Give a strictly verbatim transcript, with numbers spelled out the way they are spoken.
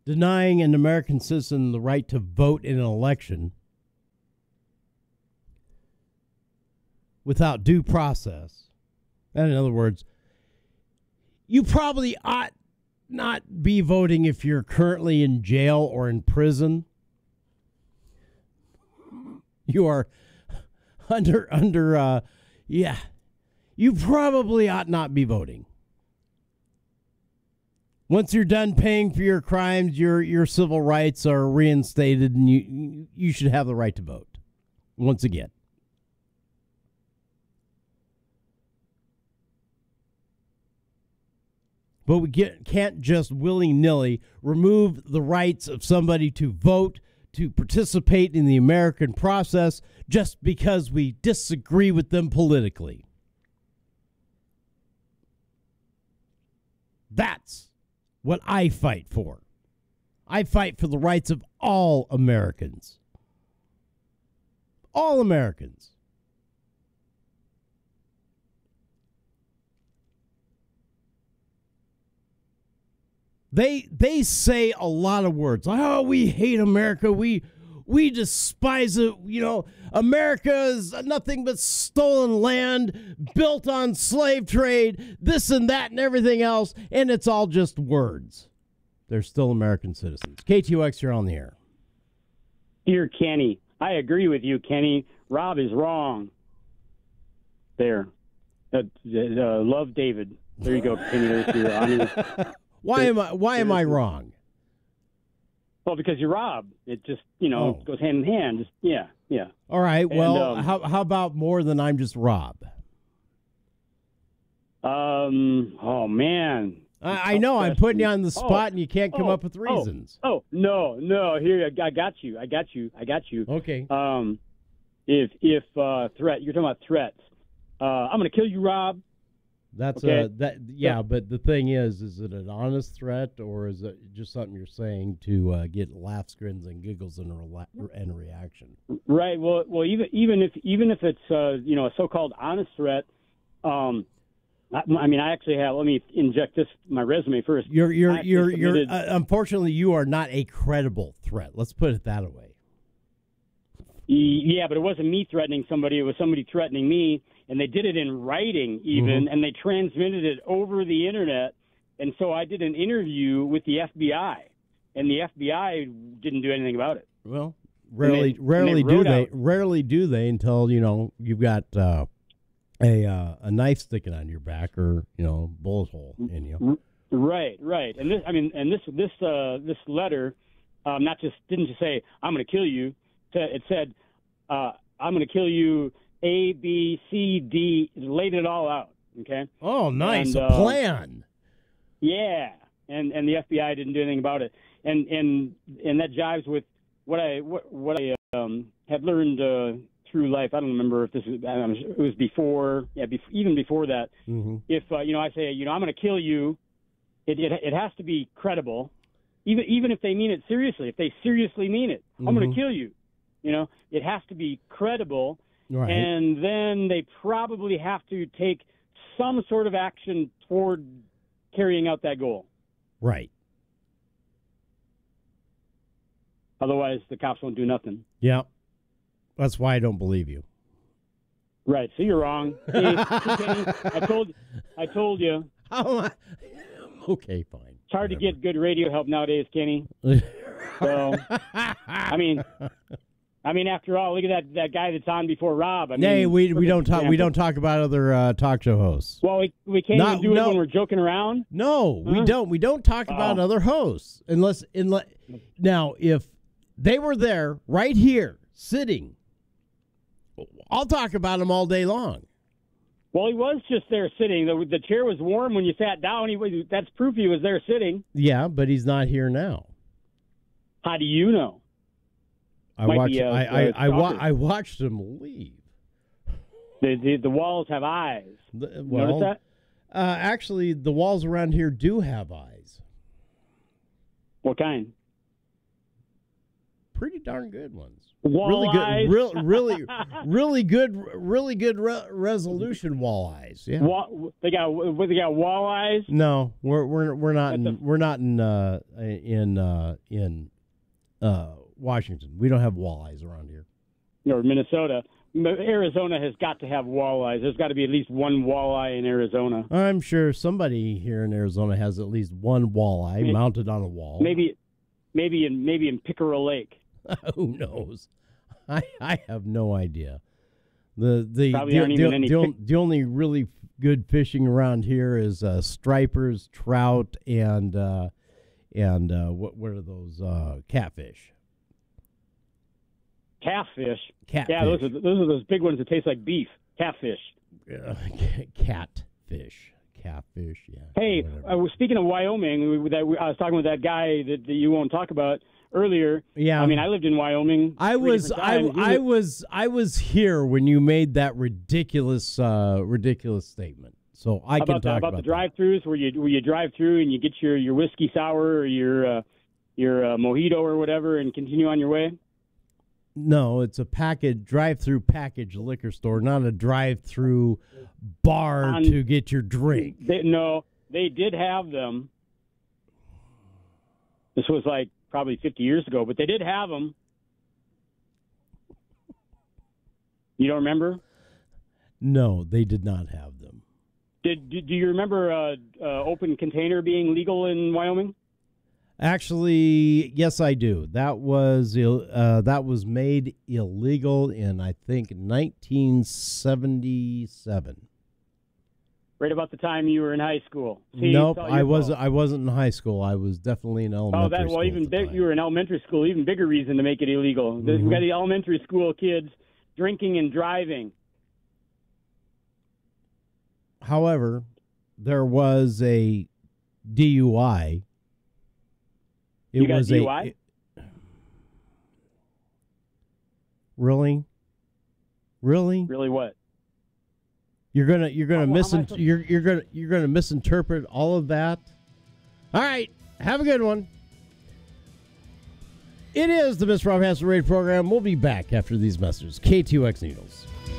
denying an American citizen the right to vote in an election without due process. And in other words, you probably ought not be voting if you're currently in jail or in prison. You are under, under, uh, yeah, you probably ought not be voting. Once you're done paying for your crimes, your your civil rights are reinstated, and you you should have the right to vote once again. But we get, can't just willy-nilly remove the rights of somebody to vote, to participate in the American process, just because we disagree with them politically. That's what I fight for. I fight for the rights of all Americans. All Americans. They they say a lot of words. Oh, we hate America. We we despise it. You know, America is nothing but stolen land built on slave trade, this and that and everything else, and it's all just words. They're still American citizens. K T O X, you're on the air. Dear Kenny, I agree with you, Kenny. Rob is wrong. There. Uh, uh, love David. There you go, Kenny. There's your honor. Why am I why am I wrong? Well, because you're Rob. It just, you know, oh. goes hand in hand. Just, yeah, yeah. All right. Well, and, um, how how about more than I'm just Rob? Um. Oh man. I, I know I'm putting you on the spot, oh, and you can't come oh, up with reasons. Oh, oh no, no. Here, I got you. I got you. I got you. Okay. Um, if if uh, threat, you're talking about threats. Uh, I'm going to kill you, Rob. That's okay. uh that yeah, but the thing is, is it an honest threat, or is it just something you're saying to uh, get laughs, grins, and giggles and a rela- and a reaction? Right. Well, well, even even if even if it's uh, you know, a so-called honest threat, um, I, I mean, I actually have. Let me inject this my resume first. You're you're you're you're. Uh, unfortunately, you are not a credible threat. Let's put it that way. Yeah, but it wasn't me threatening somebody. It was somebody threatening me, and they did it in writing even, mm-hmm. and they transmitted it over the Internet. And so I did an interview with the F B I, and the F B I didn't do anything about it. Well, rarely they, rarely do they. Out. Rarely do they until, you know, you've got uh, a uh, a knife sticking on your back or, you know, bullet hole in you. Right, right. And this, I mean, and this this uh, this letter, um, not just didn't just say I'm going to kill you. It said, uh, I'm going to kill you, A, B, C, D. It laid it all out, okay? Oh, nice. And, a uh, plan. Yeah, and and the F B I didn't do anything about it. And and, and that jives with what I what, what I um, have learned uh, through life. I don't remember if this was, it was before, yeah, before, even before that. Mm-hmm. If, uh, you know, I say, you know, I'm going to kill you, it, it it has to be credible, even, even if they mean it seriously. If they seriously mean it, mm-hmm. I'm going to kill you. You know, it has to be credible, right. And then they probably have to take some sort of action toward carrying out that goal. Right. Otherwise, the cops won't do nothing. Yeah. That's why I don't believe you. Right. So you're wrong. See, see, Kenny, I told, I told you. How am I? Okay, fine. It's hard Whatever. to get good radio help nowadays, Kenny. So, I mean... I mean, after all, look at that, that guy that's on before Rob. I mean, hey, we we don't talk we don't talk about other uh, talk show hosts. Well, we we can't Not, even do no. it when we're joking around. No, huh? we don't. We don't talk about oh. other hosts unless unless now if they were there right here sitting, I'll talk about them all day long. Well, he was just there sitting. The, the chair was warm when you sat down. He was, that's proof he was there sitting. Yeah, but he's not here now. How do you know? I Might watched. be a, I I a I, wa- I watched him leave. The the, the walls have eyes. The, well, Notice that? Uh, actually, the walls around here do have eyes. What kind? pretty darn good ones. Walleyes. Really good, real, really, really good, really good re- resolution walleyes. Yeah. Wa- they got they got walleyes. No, we're we're we're not in, the- we're not in uh, in uh, in uh, Washington. We don't have walleyes around here. Or Minnesota. Arizona has got to have walleyes. There's got to be at least one walleye in Arizona. I'm sure somebody here in Arizona has at least one walleye Maybe, mounted on a wall. Maybe, maybe in maybe in Pickerel Lake. Who knows? I I have no idea. The the Probably the, aren't the, even any the, on- pic- the only really good fishing around here is uh, stripers, trout, and uh, and uh, what what are those uh, catfish? Catfish. Catfish. Yeah, those are those are those big ones that taste like beef. Catfish. Uh, catfish. Catfish. Yeah. Hey, whatever. I was speaking of Wyoming. We, that, we, I was talking with that guy that, that you won't talk about earlier. Yeah. I mean, I lived in Wyoming. I three was different I, times. He I was- was I was here when you made that ridiculous uh, ridiculous statement. So I can about the, talk about about the that. drive-throughs where you where you drive through and you get your, your whiskey sour or your uh, your uh, mojito or whatever and continue on your way. No, it's a package drive-through package liquor store, not a drive-through bar On- to get your drink. They, no, they did have them. This was like probably fifty years ago, but they did have them. You don't remember? No, they did not have them. Did Do, do you remember uh, uh, open container being legal in Wyoming? Actually, yes, I do. That was Ill- uh, that was made illegal in I think nineteen seventy-seven. Right about the time you were in high school. See, Nope, it's all your I wasn't. fault. I wasn't in high school. I was definitely in elementary Oh, that school well, at even the big. time. You were in elementary school. Even bigger reason to make it illegal. There's We got the elementary school kids drinking and driving. However, there was a D U I. It You got was D U I? a it- really, really. Really, what? You're gonna you're gonna How- how am I misin- supposed- you're you're gonna you're gonna misinterpret all of that. All right, have a good one. It is the Mister Rob Hanson Radio program. We'll be back after these messages. K two X Needles.